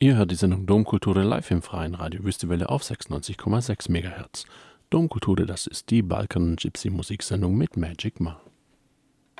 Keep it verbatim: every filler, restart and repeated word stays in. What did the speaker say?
Ihr hört die Sendung Domkulture live im freien Radio Wüstewelle auf sechsundneunzig Komma sechs Megahertz. Domkulture, das ist die Balkan-Gypsy-Musiksendung mit Magic Ma.